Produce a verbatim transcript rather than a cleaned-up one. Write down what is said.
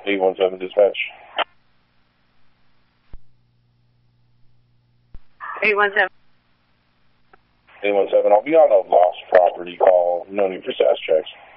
eight one seven dispatch. eight one seven. eight one seven, I'll be on a lost property call. No need for S A S checks.